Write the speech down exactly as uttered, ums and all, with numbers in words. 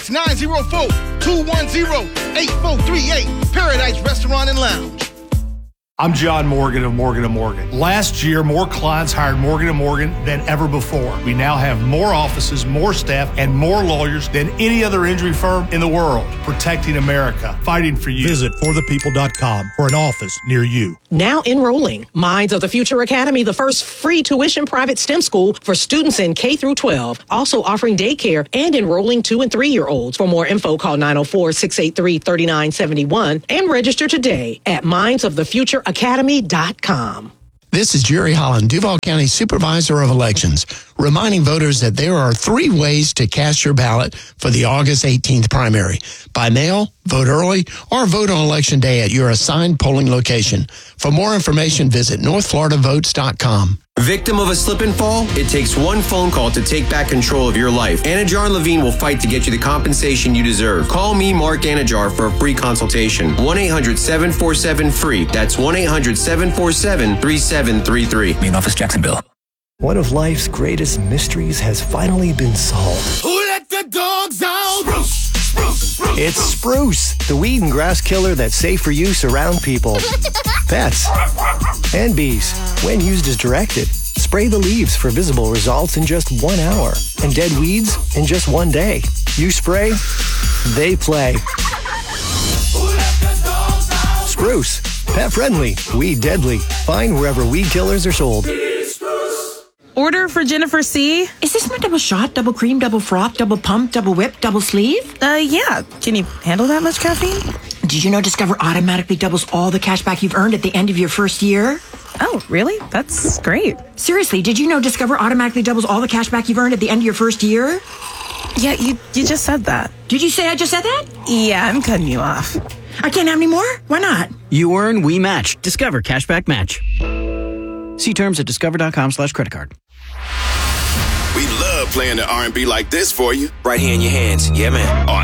nine oh four, two one zero, eight four three eight. Paradise Restaurant and Lounge. I'm John Morgan of Morgan and Morgan. Last year, more clients hired Morgan and Morgan than ever before. We now have more offices, more staff, and more lawyers than any other injury firm in the world. Protecting America, fighting for you. Visit for the people dot com for an office near you. Now enrolling. Minds of the Future Academy, the first free tuition private STEM school for students in K through twelve. Also offering daycare and enrolling two and three-year-olds. For more info, call nine oh four, six eight three, three nine seven one and register today at minds of the future academy dot com. This is Jerry Holland, Duval County Supervisor of Elections, reminding voters that there are three ways to cast your ballot for the August eighteenth primary. By mail, vote early, or vote on Election Day at your assigned polling location. For more information, visit north florida votes dot com. Victim of a slip and fall? It takes one phone call to take back control of your life. Anajar and Levine will fight to get you the compensation you deserve. Call me, Mark Anajar, for a free consultation. one eight hundred, seven four seven, free. That's one eight hundred, seven four seven, three seven three three. Main office, Jacksonville. One of life's greatest mysteries has finally been solved. Who let the dogs out? Spruce, spruce, spruce. It's Spruce, the weed and grass killer that's safe for use around people, pets, and bees. When used as directed, spray the leaves for visible results in just one hour and dead weeds in just one day. You spray, they play. Spruce, pet friendly, weed deadly. Find wherever weed killers are sold. Order for Jennifer C. Is this my double shot, double cream, double froth, double pump, double whip, double sleeve? Uh, yeah. Can you handle that much caffeine? Did you know Discover automatically doubles all the cash back you've earned at the end of your first year? Oh, really? That's great. Seriously, did you know Discover automatically doubles all the cash back you've earned at the end of your first year? Yeah, you, you just said that. Did you say I just said that? Yeah, I'm cutting you off. I can't have any more? Why not? You earn, we match. Discover Cashback Match. See terms at discover dot com slash credit card. We love playing the R and B like this for you. Right here in your hands. Yeah, man.